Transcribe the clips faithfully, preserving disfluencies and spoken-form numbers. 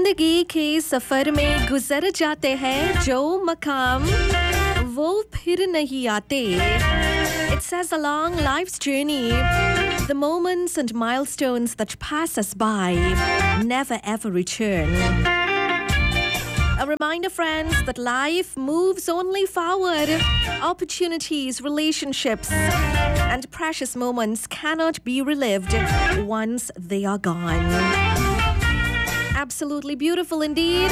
जिंदगी के सफर में गुजर जाते हैं जो मकाम वो फिर नहीं आते. It says along life's journey, the moments and milestones that pass us by never ever return. A reminder, friends, that life moves only forward. Opportunities, relationships, and precious moments cannot be relived once they are gone. Absolutely beautiful indeed.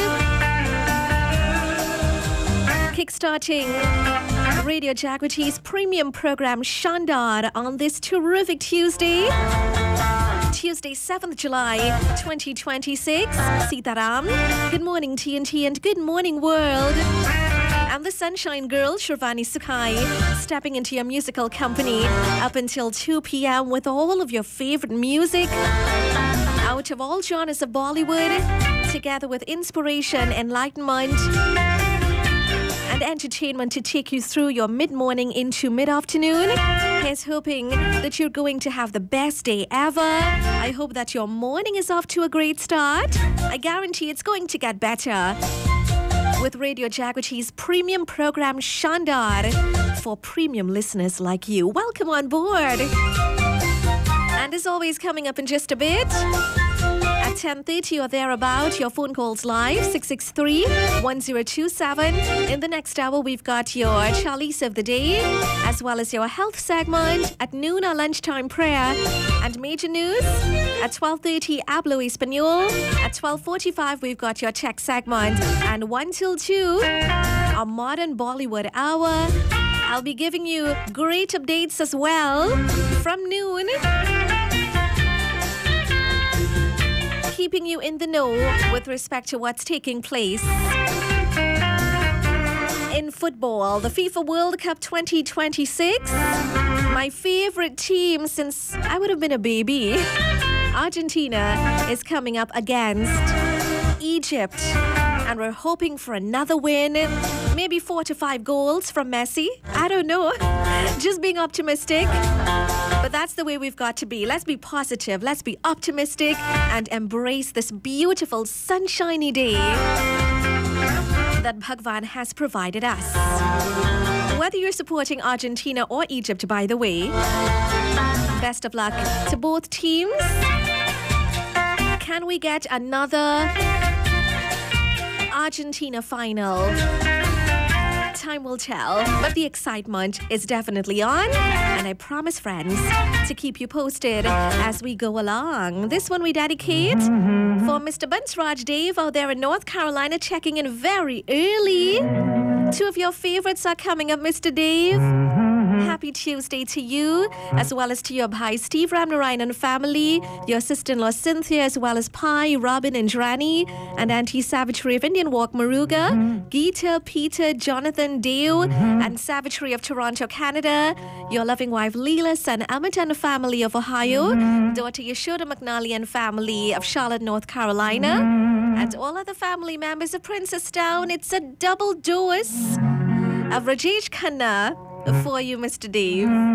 Kickstarting Radio Jagriti's premium program Shandar on this terrific Tuesday. Tuesday, seventh of July, twenty twenty-six. Sitaram. Good morning, T N T, and good morning, world. I'm the Sunshine Girl, Shravani Sukhai, stepping into your musical company up until two p.m. with all of your favorite music out of all genres of Bollywood, together with inspiration, enlightenment, and entertainment to take you through your mid-morning into mid-afternoon. Here's hoping that you're going to have the best day ever. I hope that your morning is off to a great start. I guarantee it's going to get better with Radio Jagriti's premium program Shandar for premium listeners like you. Welcome on board. And as always, coming up in just a bit, at ten thirty or thereabout, your phone calls live, six six three, one zero two seven. In the next hour, we've got your Chalice of the Day, as well as your health segment. At noon, our lunchtime prayer and major news. At twelve thirty, Hablo Espanol. At twelve forty-five, we've got your tech segment. And one till two, our modern Bollywood hour. I'll be giving you great updates as well from noon, keeping you in the know with respect to what's taking place in football. The FIFA World Cup twenty twenty-six. My favorite team since I would have been a baby. Argentina is coming up against Egypt, and we're hoping for another win. Maybe four to five goals from Messi. I don't know. Just being optimistic. But that's the way we've got to be. Let's be positive. Let's be optimistic and embrace this beautiful sunshiny day that Bhagwan has provided us. Whether you're supporting Argentina or Egypt, by the way, best of luck to both teams. Can we get another Argentina final? Time will tell, but the excitement is definitely on, and I promise, friends, to keep you posted as we go along. This one we dedicate for Mister Bansraj Dave out there in North Carolina, checking in very early. Two of your favorites are coming up, Mister Dave. Happy Tuesday to you, as well as to your bhai Steve Ramnarayanan family, your sister-in-law Cynthia, as well as Pai, Robin, and Rani, and Auntie Savitri of Indian Walk, Maruga, Geeta, Peter, Jonathan, Deo, and Savitri of Toronto, Canada, your loving wife Leela, son Amit and family of Ohio, daughter Yashoda McNally and family of Charlotte, North Carolina, and all other family members of Princess Town. It's a double dose of Rajesh Khanna for you, Mister Dave.